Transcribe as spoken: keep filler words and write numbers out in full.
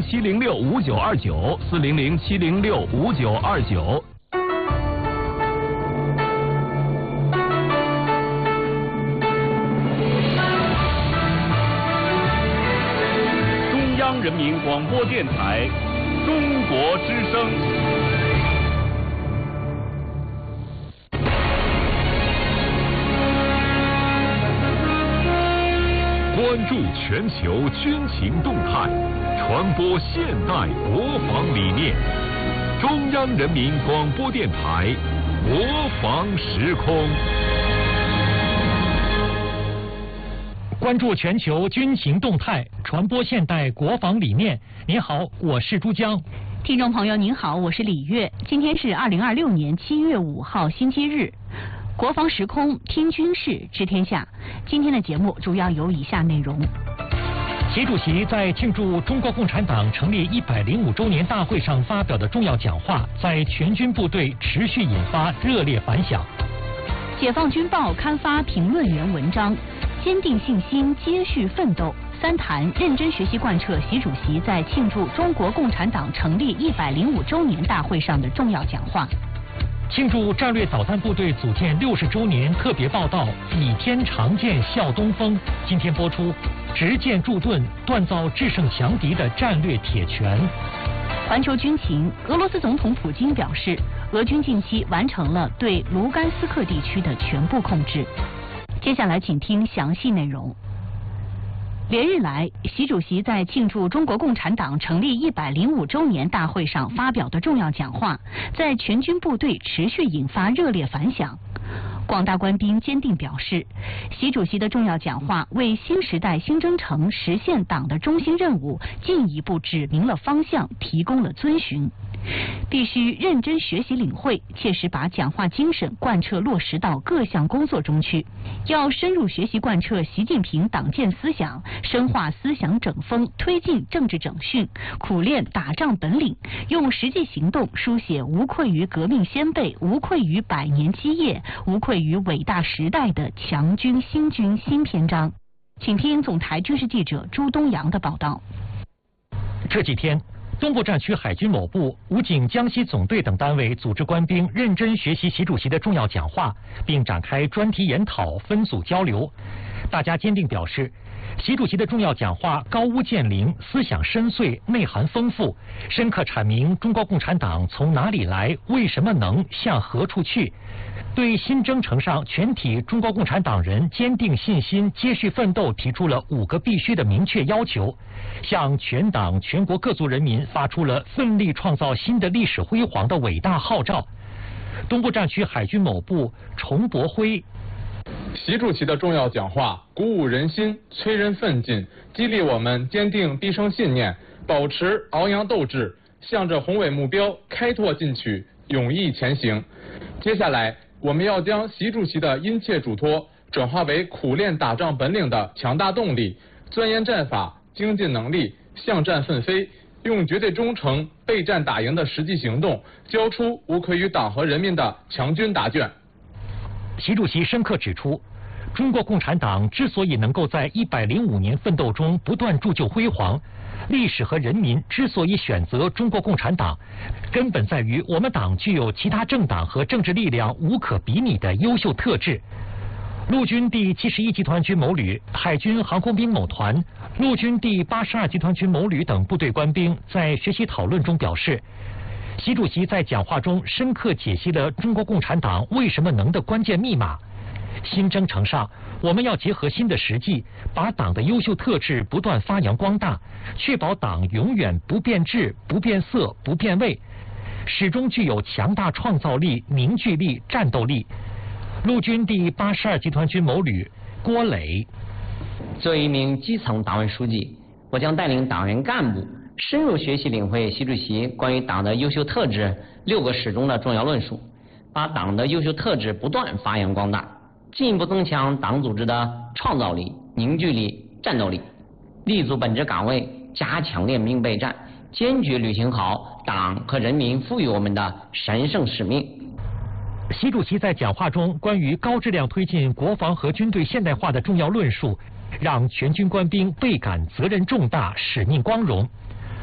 七零六五九二九，四零零七零六五九二九。中央人民广播电台，中国之声。关注全球军情动态，传播现代国防理念。中央人民广播电台，国防时空。 关注全球军情动态，传播现代国防理念。您好，我是珠江。 听众朋友您好，我是李月。今天是二零二六年七月五号星期日。国防时空，听军事，知天下。今天的节目主要有以下内容： 习主席在庆祝中国共产党成立一百零五周年大会上发表的重要讲话，在全军部队持续引发热烈反响。 解放军报刊发评论员文章，坚定信心，接续奋斗。三谈认真学习贯彻习主席在庆祝中国共产党成立一百零五周年大会上的重要讲话。 庆祝战略导弹部队组建六十周年特别报道《倚天长剑笑东风》，今天播出。执剑铸盾，锻造制胜强敌的战略铁拳。 环球军情，俄罗斯总统普京表示，俄军近期完成了对卢甘斯克地区的全部控制。接下来请听详细内容。连日来，习主席在庆祝中国共产党成立一百零五周年大会上发表的重要讲话，在全军部队持续引发热烈反响。广大官兵坚定表示，习主席的重要讲话为新时代新征程实现党的中心任务进一步指明了方向，提供了遵循。必须认真学习领会，切实把讲话精神贯彻落实到各项工作中去。要深入学习贯彻习近平党建思想，深化思想整风，推进政治整训，苦练打仗本领，用实际行动书写无愧于革命先辈、无愧于百年基业、无愧于伟大时代的强军新军新篇章。请听总台军事记者朱东阳的报道。 这几天，东部战区海军某部、武警江西总队等单位组织官兵认真学习习主席的重要讲话，并展开专题研讨、分组交流。大家坚定表示，习主席的重要讲话高屋建瓴，思想深邃，内涵丰富，深刻阐明中国共产党从哪里来，为什么能，向何处去。对新征程上全体中国共产党人坚定信心、接续奋斗提出了五个必须的明确要求，向全党全国各族人民发出了奋力创造新的历史辉煌的伟大号召。东部战区海军某部崇博辉， 习主席的重要讲话鼓舞人心，催人奋进，激励我们坚定毕生信念，保持昂扬斗志，向着宏伟目标开拓进取，勇毅前行。接下来，我们要将习主席的殷切嘱托转化为苦练打仗本领的强大动力，钻研战法、精进能力，向战奋飞，用绝对忠诚备战打赢的实际行动，交出无愧于党和人民的强军答卷。 习主席深刻指出，中国共产党之所以能够在一百零五年奋斗中不断铸就辉煌，历史和人民之所以选择中国共产党，根本在于我们党具有其他政党和政治力量无可比拟的优秀特质。陆军第七十一集团军某旅、海军航空兵某团、陆军第八十二集团军某旅等部队官兵在学习讨论中表示，习主席在讲话中深刻解析了中国共产党为什么能的关键密码。新征程上，我们要结合新的实际，把党的优秀特质不断发扬光大，确保党永远不变质、不变色、不变味，始终具有强大创造力、凝聚力、战斗力。陆军第八十二集团军某旅郭磊， 作为一名基层党委书记，我将带领党员干部深入学习领会习主席关于党的优秀特质六个始终的重要论述，把党的优秀特质不断发扬光大，进一步增强党组织的创造力、凝聚力、战斗力，立足本职岗位，加强练兵备战，坚决履行好党和人民赋予我们的神圣使命。 习主席在讲话中关于高质量推进国防和军队现代化的重要论述，让全军官兵倍感责任重大、使命光荣。